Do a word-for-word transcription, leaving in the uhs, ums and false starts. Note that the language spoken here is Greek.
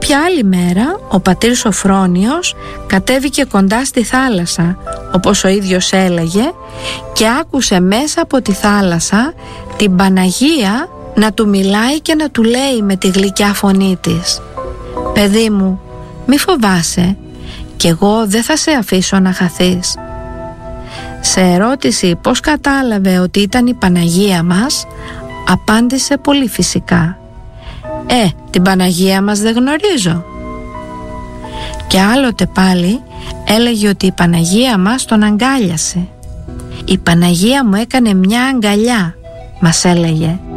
Κάποια άλλη μέρα ο πατήρ Σοφρόνιος κατέβηκε κοντά στη θάλασσα, όπως ο ίδιος έλεγε, και άκουσε μέσα από τη θάλασσα την Παναγία να του μιλάει και να του λέει με τη γλυκιά φωνή της: «Παιδί μου, μη φοβάσαι, κι εγώ δεν θα σε αφήσω να χαθείς». Σε ερώτηση πώς κατάλαβε ότι ήταν η Παναγία μας, απάντησε πολύ φυσικά: «Ε, την Παναγία μας δεν γνωρίζω». Και άλλοτε πάλι έλεγε ότι η Παναγία μας τον αγκάλιασε. «Η Παναγία μου έκανε μια αγκαλιά», μας έλεγε.